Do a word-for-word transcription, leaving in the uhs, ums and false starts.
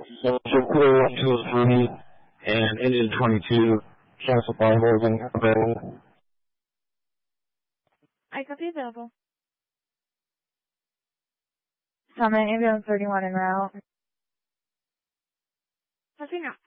Central clear one two three and engine twenty-two. Cancel by holding available. I copy available. Summit ambulance thirty-one en route. Copy now.